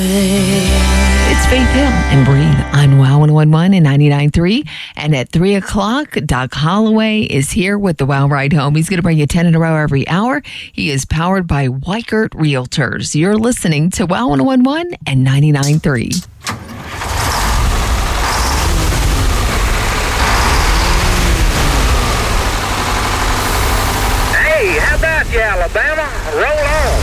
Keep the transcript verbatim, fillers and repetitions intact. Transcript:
It's Faith Hill and Breathe on Wow one oh one one and ninety-nine point three. And at three o'clock, Doc Holloway is here with the Wow Ride Home. He's going to bring you ten in a row every hour. He is powered by Weichert Realtors. You're listening to Wow one oh one one and ninety-nine point three. Hey, how about you, Alabama? Roll on.